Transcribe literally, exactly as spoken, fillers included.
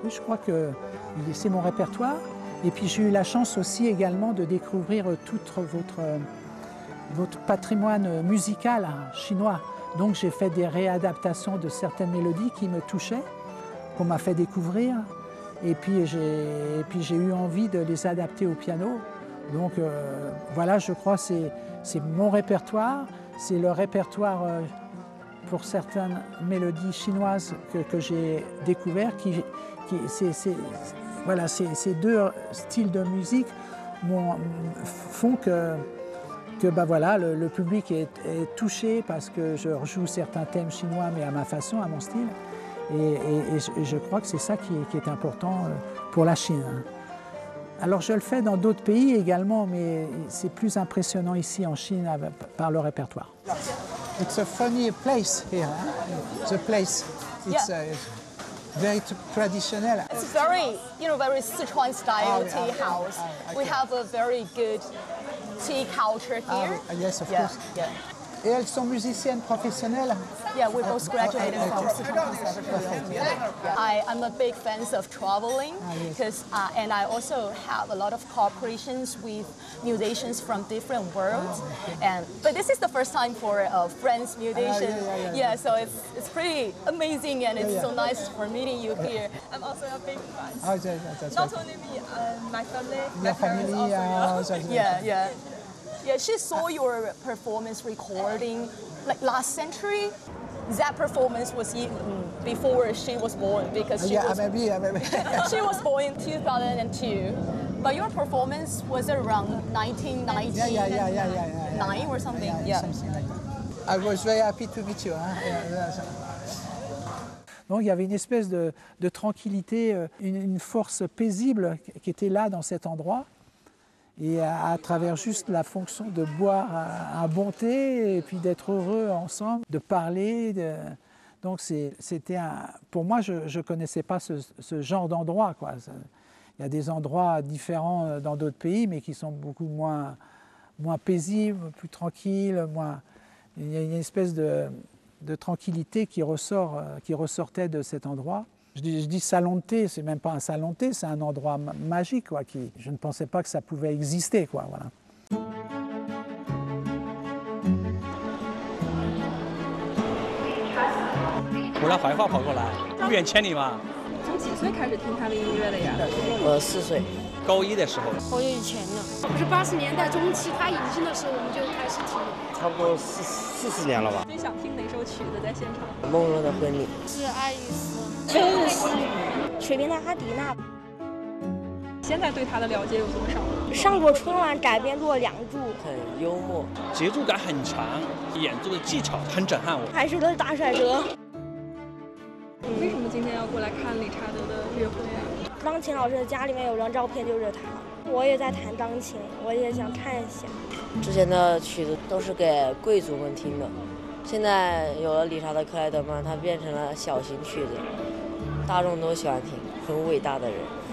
Oui, je crois que c'est mon répertoire. Et puis j'ai eu la chance aussi également de découvrir tout votre, votre patrimoine musical chinois. Donc j'ai fait des réadaptations de certaines mélodies qui me touchaient, qu'on m'a fait découvrir. Et puis j'ai eu envie de les adapter au piano. Donc euh, voilà, je crois que c'est mon répertoire, c'est le répertoire euh, pour certaines mélodies chinoises que, que j'ai découvert. Qui, qui, c'est, c'est, voilà, ces deux styles de musique font que, que bah voilà, le, le public est, est touché parce que je rejoue certains thèmes chinois, mais à ma façon, à mon style. Et, et, et, je, et je crois que c'est ça qui est, qui est important pour la Chine. Alors je le fais dans d'autres pays également, mais c'est plus impressionnant ici en Chine par le répertoire. It's a funny place here, huh? The place. It's yeah. uh, very traditional. It's very, you know, very Sichuan style oh, tea yeah. house. Uh, okay. We have a very good tea culture here. Uh, yes, of yeah. course. Yeah. Et elles sont musiciennes professionnelles? Yeah, we both graduated uh, from Sichuan Conservatory. Yeah. I, I'm a big fan of traveling, because ah, yes. uh, and I also have a lot of cooperations with musicians from different worlds. Oh, okay. And but this is the first time for a French musician. Uh, yeah, yeah, yeah, yeah. yeah, so it's it's pretty amazing, and it's yeah, yeah. so nice for meeting you yeah. here. I'm also a big fan. Oh, yeah, that's Not right. only me, uh, my family, Your my parents family, also. uh, yeah, yeah. yeah. Yeah, she saw your performance recording like last century. That performance was even before she was born, because she, yeah, was, maybe, maybe. she was born in two thousand two. But your performance was around nineteen ninety-nine yeah, yeah, yeah, yeah, yeah, yeah, yeah. or something. Yeah, yeah. something like that. I was very happy to meet you. Hein? Yeah, Donc il y avait une espèce de, de tranquillité, une, une force paisible qui était là dans cet endroit. Et à, à travers juste la fonction de boire un, un bon thé et puis d'être heureux ensemble, de parler. De... Donc c'était un... Pour moi, je ne connaissais pas ce, ce genre d'endroit, quoi. Il y a des endroits différents dans d'autres pays, mais qui sont beaucoup moins, moins paisibles, plus tranquilles. Moins... Il y a une espèce de, de tranquillité qui, ressort, qui ressortait de cet endroit. Je dis, je dis salon de thé, c'est même pas un salon de thé, c'est un endroit magique, quoi, qui, je ne pensais pas que ça pouvait exister, quoi, voilà. 我让怀化跑过来，不远千里嘛。 从几岁开始听他的音乐的呀？ 我四岁， 高一的时候。 好久以前了，我是八十年代中期他引进的时候我们就开始听。 差不多四四十年了吧。 最想听哪首曲子在现场？ 梦若的婚礼。 是爱丽丝。 崔丽丝、水瓶的阿迪娜。 现在对他的了解有多少？ 上过春晚，改编过《梁祝》， 很幽默， 节奏感很强，演奏的技巧很震撼我。 还是个大帅哥。 为什么今天要过来看理查德的乐会啊？ 钢琴老师家里面有张照片，就是他。我也在弹钢琴，我也想看一下。 之前的曲子都是给贵族们听的，现在有了理查德·克莱德曼，他变成了小型曲子。 大众都喜欢听，很伟大的人。